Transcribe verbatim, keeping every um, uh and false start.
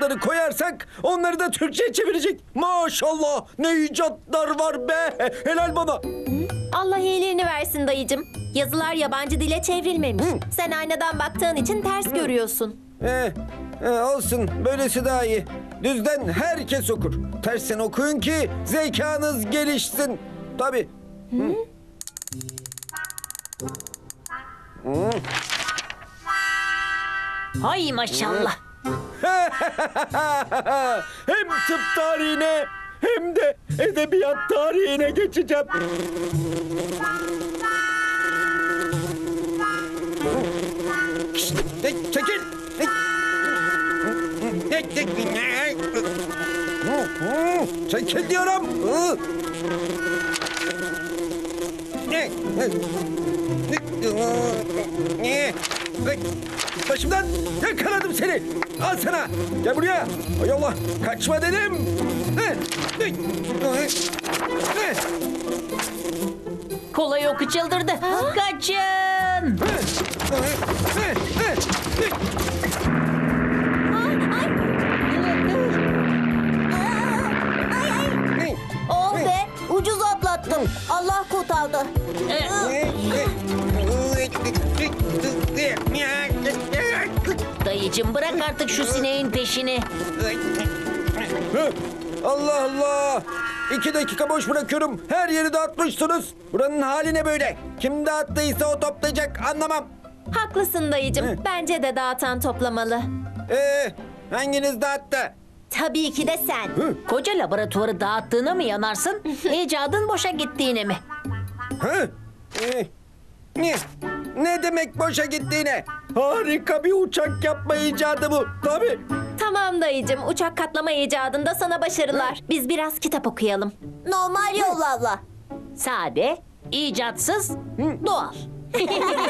icatları koyarsak onları da Türkçe çevirecek. Maşallah ne icatlar var be. Helal bana. Allah iyiliğini versin dayıcım. Yazılar yabancı dile çevrilmemiş. Sen aynadan baktığın için ters görüyorsun. Eh, eh, olsun böylesi daha iyi. Düzden herkes okur. Tersten okuyun ki zekanız gelişsin. Tabii. Hay maşallah. Hem tıp tarihine hem de edebiyat tarihine geçeceğim. Şşt, hey, çekil. Hey. Hey, hey, hey. Çekil diyorum. Başımdan yakaladım seni. Al sana. Gel buraya. Hay Allah. Kaçma dedim. Kolay oku çıldırdı. Kaçın. Oh be, ucuz atlattım. Allah kurtardı. Dayıcım bırak artık şu sineğin peşini. Allah Allah. İki dakika boş bırakıyorum. Her yeri dağıtmışsınız. Buranın hali ne böyle? Kim dağıttıysa o toplayacak. Anlamam. Haklısın dayıcım. Bence de dağıtan toplamalı. Ee, hanginiz dağıttı? Tabii ki de sen. Koca laboratuvarı dağıttığına mı yanarsın? İcadın boşa gittiğine mi? Hı? Ee, ne? Ne demek boşa gittiğine? Harika bir uçak yapma icadı bu. Tabii. Tamam dayıcım, uçak katlama icadında sana başarılar. Biz biraz kitap okuyalım. Normal yollarla. Sade, icatsız, doğal.